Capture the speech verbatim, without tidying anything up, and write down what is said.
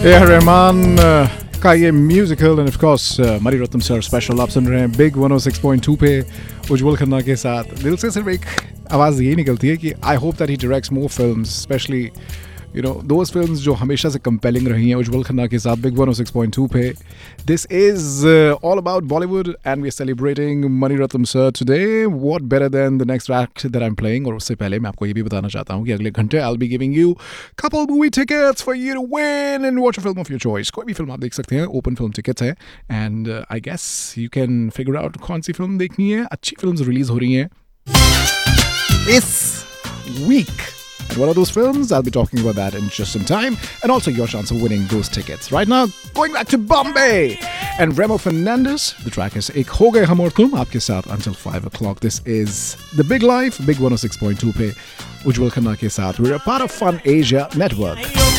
A R Rahman का ये musical end of course Mani Ratnam sir special आप सुन रहे हैं बिग वन ओ सिक्स पॉइंट टू पे उज्जवल खन्ना के साथ। दिल से सिर्फ एक आवाज़ यही निकलती है कि I hope that he directs more films, specially you know those films जो हमेशा से कंपेलिंग रही हैं। उज्जवल खन्ना के साथ बिग वन ओ सिक्स पॉइंट टू पे this is all about Bollywood and we are celebrating Mani Ratnam sir today. What better than the next track that I am playing. और उससे पहले मैं आपको ये भी बताना चाहता हूँ कि अगले घंटे I will be giving you couple movie tickets for you to win and watch a film of your choice. कोई भी फिल्म आप देख सकते हैं, ओपन फिल्म टिकट्स है and I guess you can figure out कौन सी फिल्म देखनी है। अच्छी फिल्म रिलीज हो रही हैं इस week. And what are those films? I'll be talking about that in just some time. And also your chance of winning those tickets. Right now, going back to Bombay. And Remo Fernandez. The track is Ek Ho Gaye Hum Aur Tum. Aapke saath until five o'clock. This is The Big Life, Big one oh six point two pe. Ujjwal Khanna ke saath. We're a part of Fun Asia Network.